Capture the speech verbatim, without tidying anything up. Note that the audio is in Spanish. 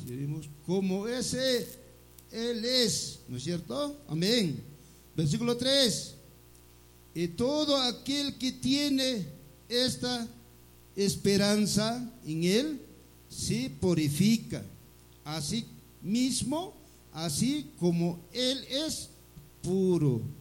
como ese Él es, ¿no es cierto? Amén. Versículo tres. Y todo aquel que tiene esta esperanza en Él se purifica, así mismo, así como Él es puro.